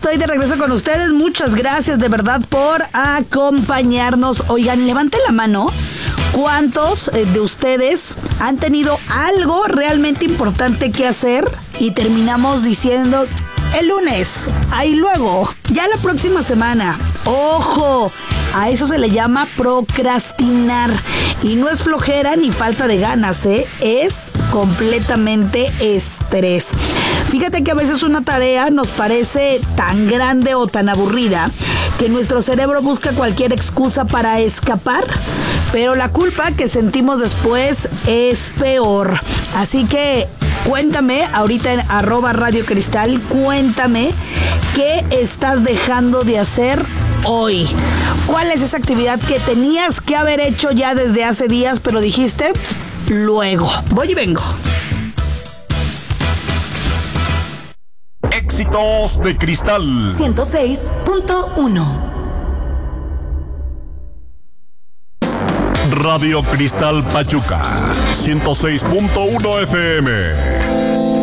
estoy de regreso con ustedes. Muchas gracias de verdad por acompañarnos. Oigan, levanten la mano. ¿Cuántos de ustedes han tenido algo realmente importante que hacer y terminamos diciendo el lunes, ahí luego, ya la próxima semana? ¡Ojo! A eso se le llama procrastinar. Y no es flojera ni falta de ganas, es completamente estrés. Fíjate que a veces una tarea nos parece tan grande o tan aburrida que nuestro cerebro busca cualquier excusa para escapar, pero la culpa que sentimos después es peor. Así que cuéntame ahorita en @radiocristal, cuéntame qué estás dejando de hacer hoy. ¿Cuál es esa actividad que tenías que haber hecho ya desde hace días, pero dijiste luego? Voy y vengo. Éxitos de Cristal 106.1. Radio Cristal Pachuca 106.1 FM.